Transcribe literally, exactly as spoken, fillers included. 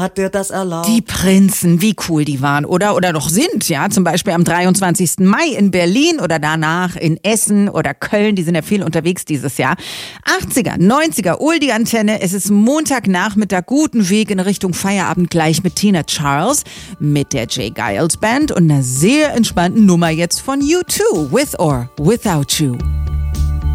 hat dir das erlaubt? Die Prinzen, wie cool die waren, oder? Oder noch sind, ja. Zum Beispiel am dreiundzwanzigsten Mai in Berlin oder danach in Essen oder Köln. Die sind ja viel unterwegs dieses Jahr. achtziger, neunziger, Oldie-Antenne. Es ist Montagnachmittag, guten Weg in Richtung Feierabend gleich mit Tina Charles, mit der Jay Giles Band und einer sehr entspannten Nummer jetzt von U zwei, With or Without You.